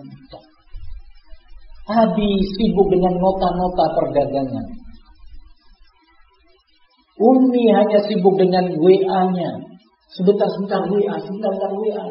Abi sibuk dengan nota-nota perdagangan. Umi hanya sibuk dengan WA-nya. Sebentar-sebentar WA, sebentar-sebentar WA.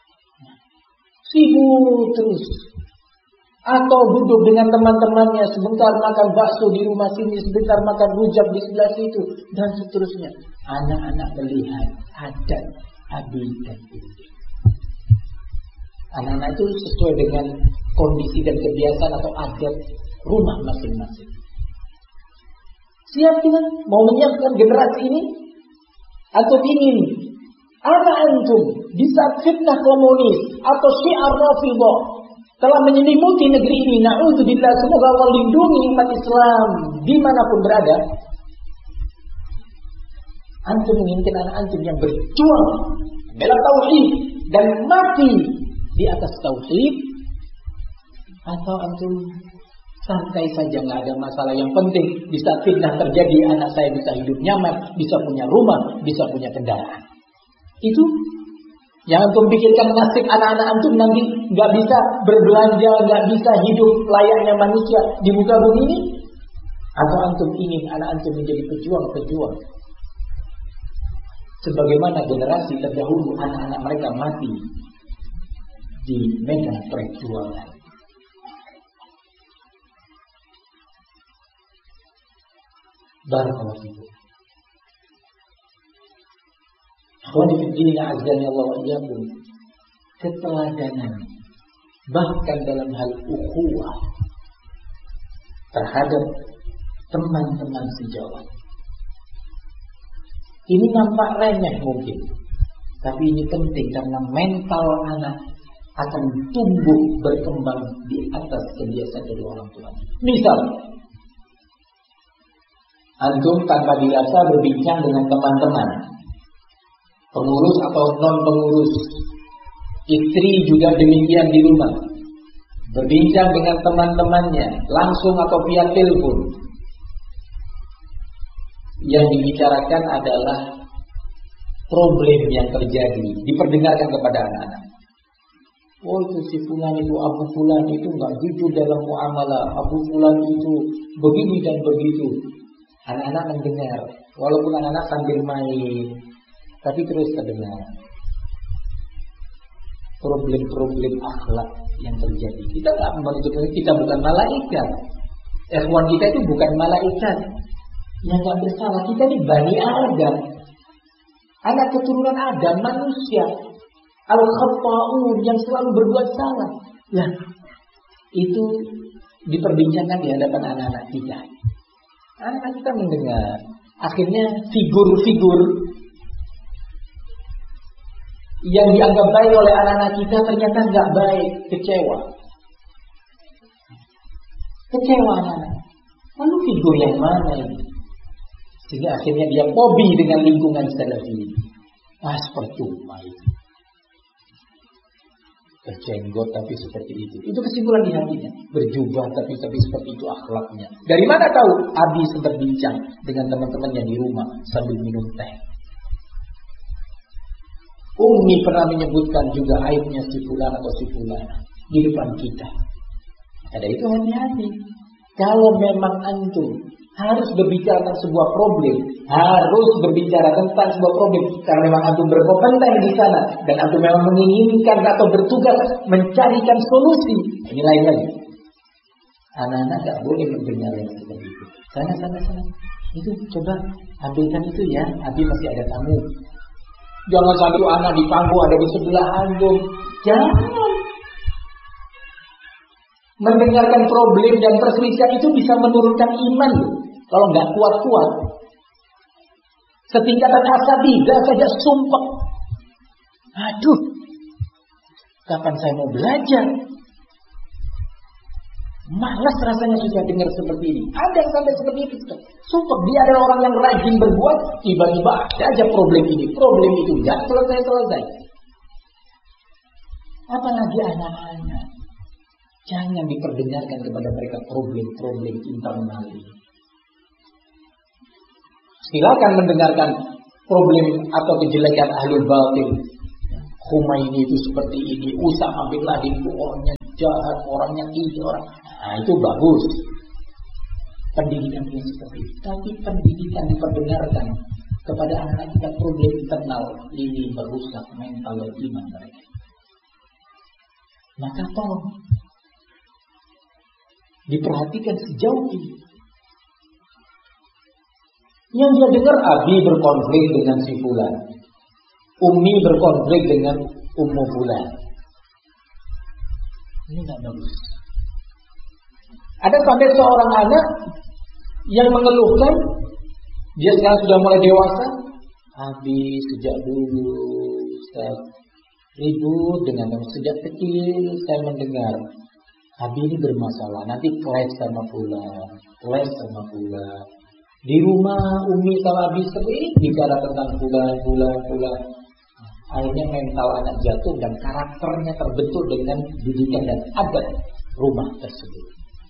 Sibuk terus. Atau duduk dengan teman-temannya, sebentar makan bakso di rumah sini, sebentar makan rujak di sebelah situ, dan seterusnya. Anak-anak melihat adat abi dan umi. Anak-anak itu sesuai dengan kondisi dan kebiasaan atau adat rumah masing-masing. Siap kita mau menyiapkan generasi ini? Atau ingin anak antum di saat fitnah komunis atau syiar Rafidhah telah menyelimuti negeri ini, na'udzubillah, semoga Allah lindungi umat Islam dimanapun berada. Antum menginginkan anak antum yang berjuang bela tauhid dan mati di atas tauhid, atau antum santai saja, nggak ada masalah, yang penting di saat fitnah terjadi anak saya bisa hidup nyaman, bisa punya rumah, bisa punya kendaraan. Itu yang antum pikirkan nasib anak-anak antum nanti nggak bisa berbelanja, nggak bisa hidup layaknya manusia di muka bumi ini? Atau antum ingin anak antum menjadi pejuang-pejuang sebagaimana generasi terdahulu anak-anak mereka mati di medan perjuangan? Barakallahu fikum. Akhwani fi din, azza wa iyyakum. Keteladanan bahkan dalam hal ukhuwah terhadap teman-teman sejawat. Ini nampak remeh mungkin, tapi ini penting karena mental anak akan tumbuh berkembang di atas kebiasaan dari orang tua. Misal, antum tanpa dirasa berbincang dengan teman-teman, pengurus atau non-pengurus, istri juga demikian di rumah, berbincang dengan teman-temannya langsung atau via telepon. Yang dibicarakan adalah problem yang terjadi, diperdengarkan kepada anak-anak. Oh, itu si fulan itu, Abu Fulan itu nggak jujur dalam muamalah, Abu Fulan itu begini dan begitu. Anak-anak mendengar, walaupun anak-anak sambil main, tapi terus terdengar problem-problem akhlak yang terjadi. Kita nggak menuntut, kita bukan malaikat. Ikhwan kita itu bukan malaikat yang nggak bersalah. Kita ini Bani Adam, anak keturunan Adam, manusia al-khata'un yang selalu berbuat salah. Nah, itu diperbincangkan di hadapan anak-anak kita. Anak-anak kita mendengar. Akhirnya figur-figur yang dianggap baik oleh anak-anak kita ternyata nggak baik, kecewa anak-anak. Lalu figur yang mana ini? Sehingga akhirnya dia hobi dengan lingkungan salafi. Percuma itu. Berjenggot tapi seperti itu. Itu kesimpulan di hatinya. Berjubah tapi seperti itu akhlaknya. Dari mana tahu? Abi sempat bincang dengan teman-temannya di rumah sambil minum teh. Umi pernah menyebutkan juga aibnya si fulan atau si fulana di depan kita. Ada itu hati-hati. Kalau memang antum harus berbicara tentang sebuah problem, harus berbicara tentang sebuah problem karena memang antum berkompeten di sana dan antum memang menginginkan atau bertugas mencarikan solusi. Ini lain lagi. Anak-anak tak boleh mendengar yang seperti itu. Sana. Itu coba ambilkan itu ya. Abi masih ada tamu. Jangan satu anak di panggung ada di sebelah antum. Jangan. Mendengarkan problem dan perselisihan itu bisa menurunkan iman loh. Kalau nggak kuat-kuat, setingkatan asabidah saja sumpah. Aduh, kapan saya mau belajar? Malas rasanya sudah dengar seperti ini. Ada yang sampai seperti itu. Sumpah, dia adalah orang yang rajin berbuat, tiba-tiba ada aja problem ini, problem itu, nggak selesai. Apalagi anak-anak. Jangan diperdengarkan kepada mereka problem-problem internal ini. Silakan mendengarkan problem atau kejelekan ahlul batil. Khomeini itu seperti ini, Usama bin Laden itu orangnya jahat, orangnya kiri, orang. Nah, itu bagus. Pendidikan yang seperti itu. Tapi pendidikan diperdengarkan kepada anak kita problem internal ini merusak mental dan iman mereka. Maka tolong diperhatikan sejauh ini. Yang dia dengar Abi berkonflik dengan si fulan, Umi berkonflik dengan Ummu fulan. Ini tidak bagus. Ada sampai seorang anak yang mengeluhkan, dia sekarang sudah mulai dewasa, Abi sejak dulu saya ribut dengan kamu, sejak kecil saya mendengar Abi ini bermasalah, nanti clash sama fulan, clash sama fulan. Di rumah Umi sama Abi sering bicara tentang fulan. Akhirnya mental anak jatuh dan karakternya terbentuk dengan didikan dan adat rumah tersebut.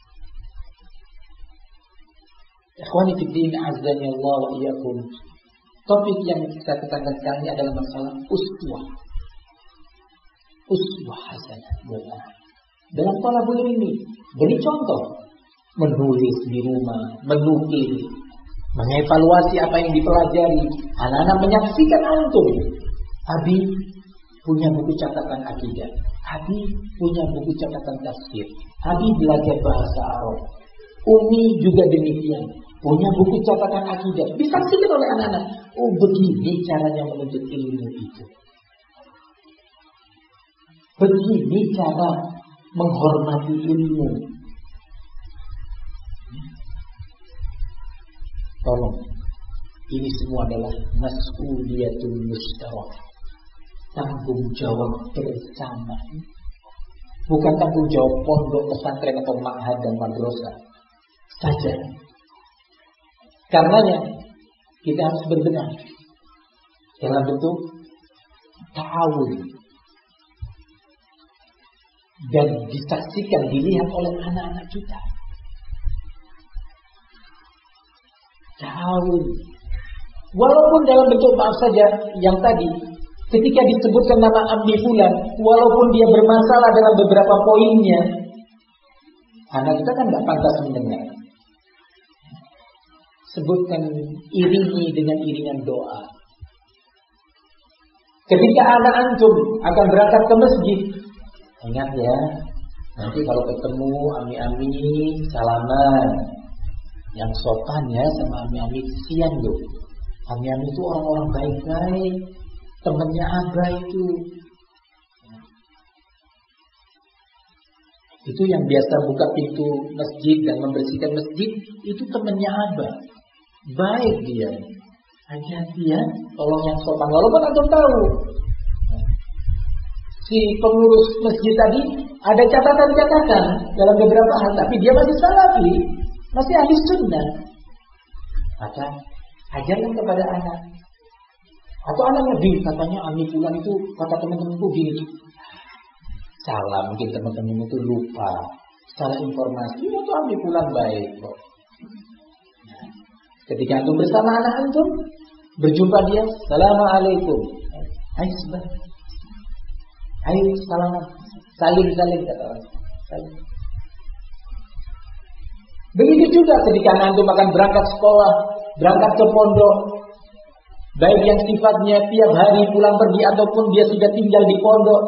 Ikhwani fiddin azza wa wa iyyakum. Topik yang kita tekankan sekarang ini adalah masalah uswah. Uswah hasanah. Dalam thalabul ilmi, beri contoh, menulis di rumah, menukil, mengevaluasi apa yang dipelajari. Anak-anak menyaksikan antum. Abi punya buku catatan akidah. Abi punya buku catatan tafsir. Abi belajar bahasa Arab. Umi juga demikian, punya buku catatan akidah. Disaksikan oleh anak-anak. Oh, begini caranya menuntut ilmu itu. Begini cara menghormati ilmu. Tolong, ini semua adalah mas'uliyatul mustarak, tanggung jawab bersama. Bukan tanggung jawab pondok, pesantren atau ma'had dan madrasah saja. Karenanya kita harus berbenah dalam bentuk ta'awun dan disaksikan, dilihat oleh anak-anak kita. Ta'awun, walaupun dalam bentuk maaf saja yang tadi, ketika disebutkan nama Abi fulan, walaupun dia bermasalah dalam beberapa poinnya, anak kita kan nggak pantas mendengar. Sebutkan, iringi dengan iringan doa. Ketika anak antum akan berangkat ke masjid, ingat ya, nanti kalau ketemu ami-ami salaman, yang sopan ya sama ami-ami, kesian loh. Ami-ami itu orang-orang baik-baik, temannya Abah itu. Itu yang biasa buka pintu masjid dan membersihkan masjid, itu temannya Abah. Baik dia. Hati-hati ya, tolong yang sopan. Walaupun antum tahu, si pengurus masjid tadi ada catatan-catatan dalam beberapa hal, tapi dia masih salafi, masih ahli sunnah. Maka ajarkan kepada anak. Atau anaknya katanya Ami fulan itu kata teman-temanku gini. Salah, mungkin teman-teman itu lupa, salah informasi. Itu Ami fulan baik kok. Ketika antum bersama anak antum, berjumpa dia, Assalamualaikum. Hai sebab. Hai salam. Salim kata orang. Salim. Begitu juga ketika antum akan berangkat sekolah, berangkat ke pondok, baik yang sifatnya tiap hari pulang pergi ataupun dia sudah tinggal di pondok,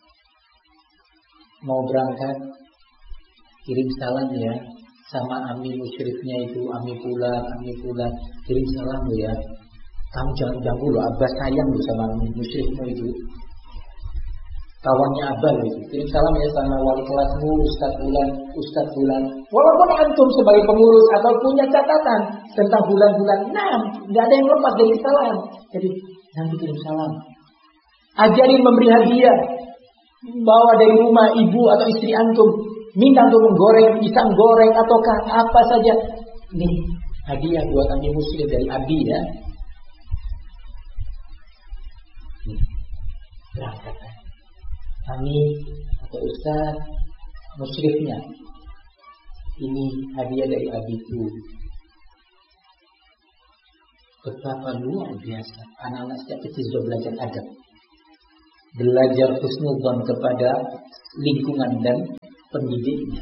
mau berangkat, kirim salam ya sama ami musyrifnya itu, ami pulan, kirim salam ya. Kamu jangan ganggu loh, Abah sayang loh sama ami musyrifmu itu, kawannya Abah itu. Kirim salam ya sama wali kelasmu, Ustadz bulan. Walaupun antum sebagai pengurus atau punya catatan tentang bulan-bulan, nggak ada yang lepas dari salam. Jadi nanti kirim salam. Ajarin memberi hadiah. Bawa dari rumah ibu atau istri antum, minta untuk menggoreng pisang goreng ataukah apa saja. Nih hadiah buat ami muslim dari Abi ya. Nih, berangkat. Kami atau Ustaz musyrifnya, ini hadiah dari Abiku. Betapa luar biasa anak-anak sejak kecil sudah belajar adab, belajar husnudzon kepada lingkungan dan pendidiknya.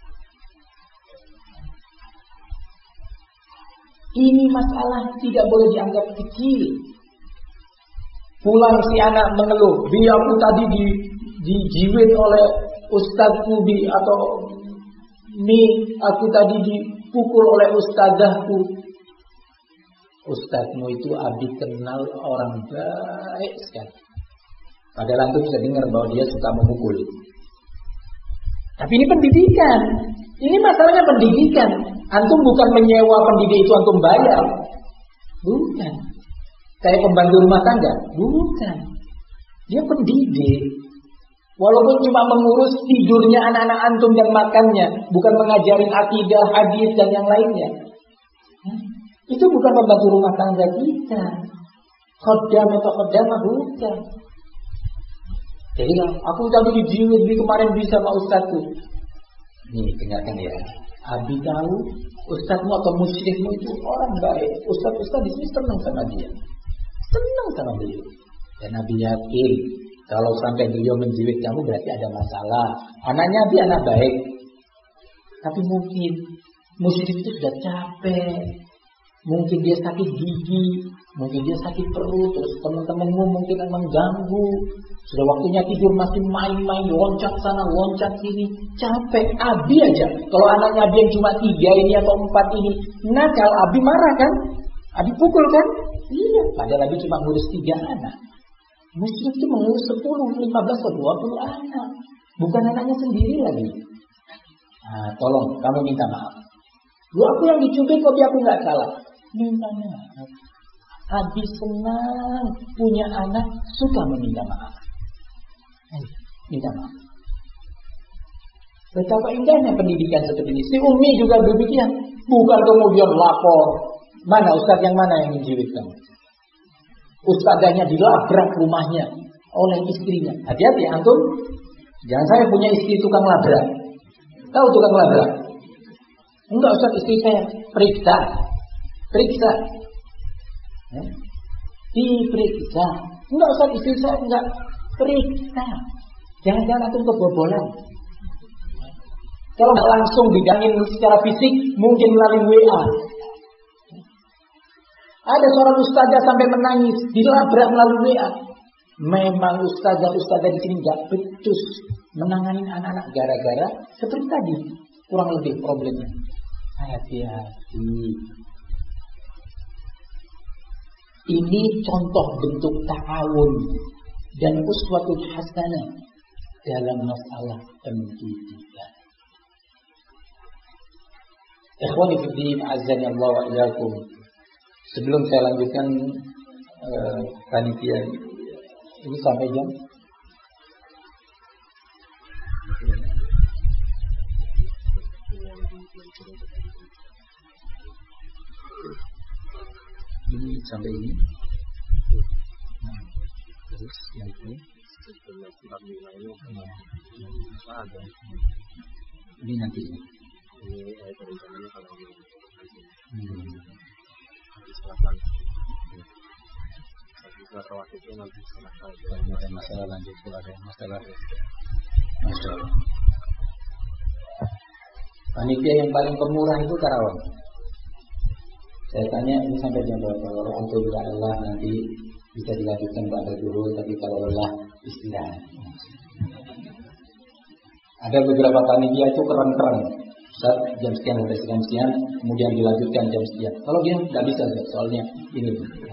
Ini masalah tidak boleh dianggap kecil. Pulang si anak mengeluh, "Bi, aku tadi dijiwit oleh ustadzku, Bi," atau "Mi, aku tadi dipukul oleh ustadzahku." Ustadzmu itu Abi kenal orang baik sekali. Padahal antum bisa dengar bahwa dia suka memukul. Tapi ini pendidikan. Ini masalahnya pendidikan. Antum bukan menyewa pendidik itu antum bayar. Bukan. Kayak pembantu rumah tangga. Bukan. Dia pendidik. Walaupun cuma mengurus tidurnya anak-anak antum dan makannya. Bukan mengajarin akidah, hadis dan yang lainnya. Itu bukan pembantu rumah tangga kita. Khodam atau khodamah bukan. Jadi aku tadi dijiwit kemarin bisa sama ustadzku. Nih dengarkan ya. Abi tahu ustadzmu atau musyrikmu itu orang baik. Ustadz di sini senang sama dia. Senang sama beliau. Dan Nabi yakin kalau sampai beliau menjiwit kamu berarti ada masalah. Anaknya Abi anak baik. Tapi mungkin musyrik itu sudah capek. Mungkin dia sakit gigi, mungkin dia sakit perut, terus teman-temanmu mungkin mengganggu. Sudah waktunya tidur masih main-main, loncat sana, loncat sini. Capek. Abi aja. Kalau anaknya Abi yang cuma 3 ini atau 4 ini nakal, Abi marah kan? Abi pukul kan? Iya. Padahal Abi cuma ngurus 3 anak. Musyrik itu mengurus 10, 15 atau 20 anak. Bukan anaknya sendiri lagi. Nah, tolong kamu minta maaf. Lu aku yang dicubit kok aku nggak salah. Minta maaf. Abi senang punya anak suka meminta maaf. Minta maaf. Betapa indahnya pendidikan seperti ini. Si Umi juga demikian. Bukan kemudian lapor. Mana ustadz yang mana yang menjiwit kamu? Ustadzanya dilabrak rumahnya oleh istrinya. Hati-hati antum. Jangan saya punya istri tukang labrak. Tahu tukang labrak? Enggak, ustadz, istri saya periksa. Diperiksa. Enggak, ustadz, istri saya enggak periksa. Jangan-jangan antum kebobolan. Kalau langsung digangin secara fisik, mungkin melalui WA. Ada seorang ustazah sampai menangis, dilabrak melalui WA. Memang ustazah di sini nggak becus menangani anak-anak gara-gara seperti tadi, kurang lebih problemnya. Hati-hati. Ini contoh bentuk ta'awun dan uswatul hasanah dalam masalah pendidikan. Ikhwani fi din, azza Allah wa iyyakum. Sebelum saya lanjutkan panitia ini sampai jam ini sampai ini. Nah, terus yang ini ini nanti ini rencananya kalau silakan. Ada masalah lanjut ada masalah. Panitia yang paling pemurah itu Karawang. Saya tanya ini sampai jam berapa? Kalau untuk tidak lelah nanti bisa dilanjutkan pada dulu, tapi kalau lelah istirahat. Ada beberapa panitia itu keren-keren. Jam sekian sampai jam sekian, kemudian dilanjutkan jam sekian. Kalau dia nggak bisa, soalnya ini